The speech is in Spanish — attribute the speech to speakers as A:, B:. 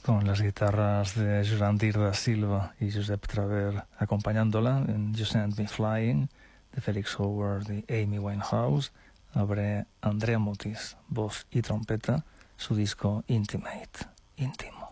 A: con las guitarras de Jurandir da Silva y Josep Traver acompañándola en You Send Me Flying, de Felix Howard y Amy Winehouse. Abre Andrea Mutis, voz y trompeta, su disco Intimate, íntimo.